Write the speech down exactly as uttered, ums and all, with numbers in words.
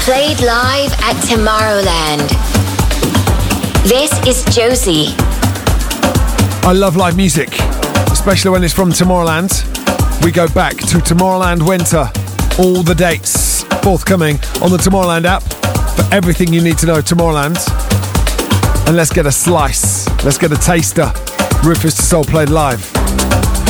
Played live at Tomorrowland. This is Josie. I love live music, especially when it's from Tomorrowland. We go back to Tomorrowland Winter. All the dates forthcoming on the Tomorrowland app for everything you need to know Tomorrowland. And let's get a slice. Let's get a taster. Rufus Du Sol played live.